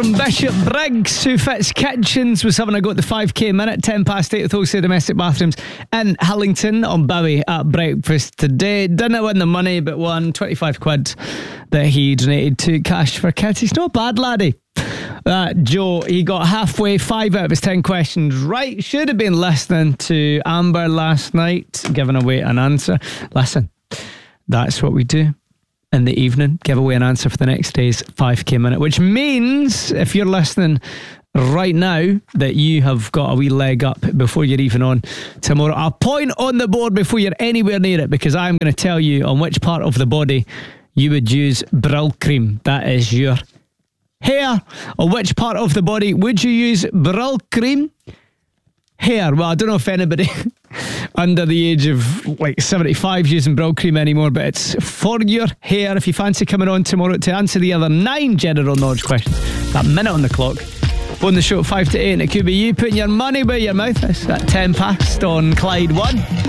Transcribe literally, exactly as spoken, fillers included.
from Bishop Briggs, who fits kitchens, was having a go at the five k minute, ten past eight with wholesale domestic bathrooms in Hillington on Bowie at breakfast today. Didn't win the money, but won twenty-five quid that he donated to Cash for Kids. He's not bad, laddie. Uh, Joe, he got halfway, five out of his ten questions right. Should have been listening to Amber last night, giving away an answer. Listen, that's what we do in the evening. Give away an answer for the next day's five k minute, which means if you're listening right now that you have got a wee leg up before you're even on tomorrow. A point on the board before you're anywhere near it, because I'm going to tell you on which part of the body you would use Brill Cream. That is your hair. On which part of the body would you use Brill Cream? Hair. Well, I don't know if anybody under the age of like seventy-five using Brill Cream anymore, but it's for your hair. If you fancy coming on tomorrow to answer the other nine general knowledge questions, that minute on the clock, on the show at five to eight, and it could be you putting your money where your mouth is at ten past on Clyde One.